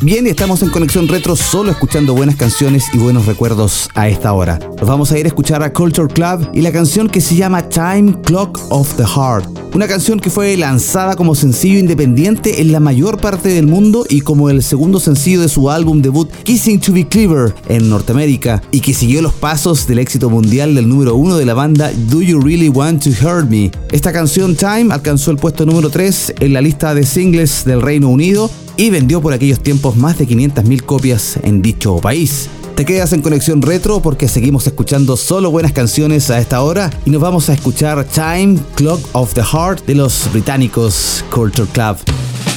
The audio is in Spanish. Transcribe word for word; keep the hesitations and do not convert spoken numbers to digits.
Bien, estamos en Conexión Retro solo escuchando buenas canciones y buenos recuerdos a esta hora. Nos vamos a ir a escuchar a Culture Club y la canción que se llama Time Clock of the Heart. Una canción que fue lanzada como sencillo independiente en la mayor parte del mundo y como el segundo sencillo de su álbum debut Kissing to Be Clever en Norteamérica, y que siguió los pasos del éxito mundial del número uno de la banda Do You Really Want to Hurt Me. Esta canción Time alcanzó el puesto número tres en la lista de singles del Reino Unido y vendió por aquellos tiempos más de quinientas mil copias en dicho país. Te quedas en Conexión Retro porque seguimos escuchando solo buenas canciones a esta hora y nos vamos a escuchar Time Clock of the Heart de los británicos Culture Club.